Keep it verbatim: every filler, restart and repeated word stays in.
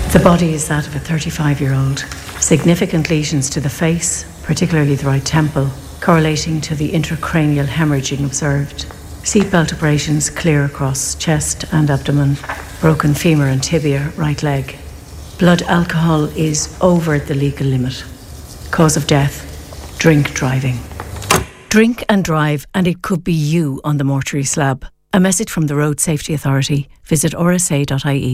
The body is that of a thirty-five-year-old. Significant lesions to the face, particularly the right temple, correlating to the intracranial hemorrhaging observed. Seatbelt abrasions clear across chest and abdomen. Broken femur and tibia, right leg. Blood alcohol is over the legal limit. Cause of death, drink driving. Drink and drive, and it could be you on the mortuary slab. A message from the Road Safety Authority. Visit r s a dot i e.